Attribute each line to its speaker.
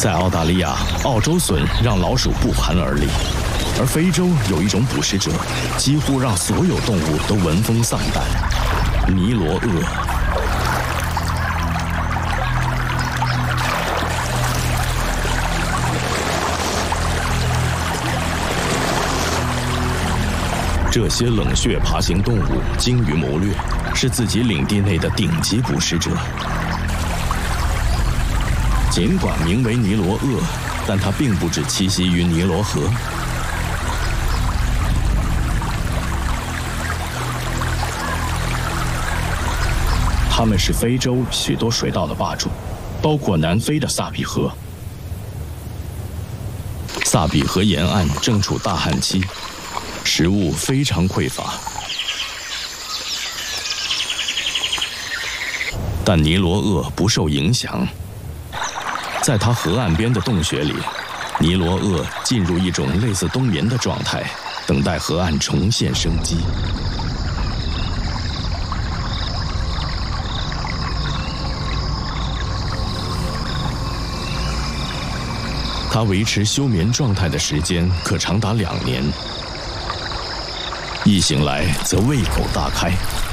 Speaker 1: 在澳大利亚，澳洲隼让老鼠不寒而栗，而非洲有一种捕食者，几乎让所有动物都闻风丧胆——尼罗鳄。这些冷血爬行动物精于谋略，是自己领地内的顶级捕食者。尽管名为尼罗鳄，但它并不只栖息于尼罗河。它们是非洲许多水稻的霸主，包括南非的萨比河。萨比河沿岸正处大旱期，食物非常匮乏。但尼罗鳄不受影响。在它河岸边的洞穴里，尼罗鳄进入一种类似冬眠的状态，等待河岸重现生机。它维持休眠状态的时间可长达2年，一醒来则胃口大开，